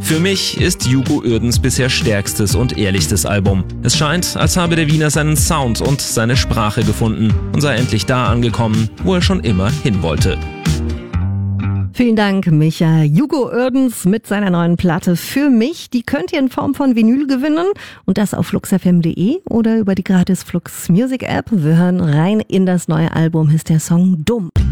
Für mich ist Hugo Uerdens bisher stärkstes und ehrlichstes Album. Es scheint, als habe der Wiener seinen Sound und seine Sprache gefunden und sei endlich da angekommen, wo er schon immer hin wollte. Vielen Dank, Micha. Hugo Uerdens mit seiner neuen Platte Für mich. Die könnt ihr in Form von Vinyl gewinnen und das auf fluxfm.de oder über die gratis Flux Music App. Wir hören rein in das neue Album. Ist der Song Dumm.